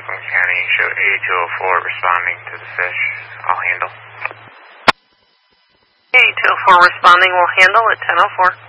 Rockland County. Show A204 responding to the fish. I'll handle. A204 responding. We'll handle at 10:04.